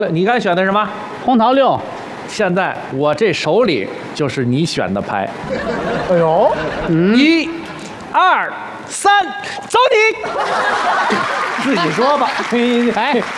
你刚才选的什么？ 红桃六。 现在我这手里就是你选的牌。 哎呦 ，1、2、3，走你！自己说吧。 哎。